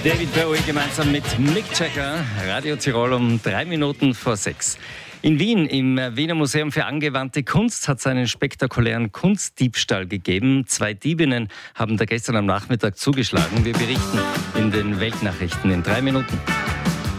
David Bowie gemeinsam mit Mick Jagger, Radio Tirol um 3 Minuten vor 6. In Wien, im Wiener Museum für angewandte Kunst, hat es einen spektakulären Kunstdiebstahl gegeben. 2 Diebinnen haben da gestern am Nachmittag zugeschlagen. Wir berichten in den Weltnachrichten in 3 Minuten.